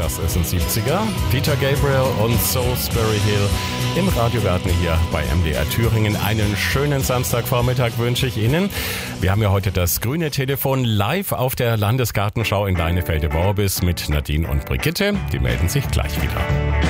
Das ist ein 70er. Peter Gabriel und Salisbury Hill im Radiogarten hier bei MDR Thüringen. Einen schönen Samstagvormittag wünsche ich Ihnen. Wir haben ja heute das grüne Telefon live auf der Landesgartenschau in Leinefelde-Worbis mit Nadine und Brigitte. Die melden sich gleich wieder.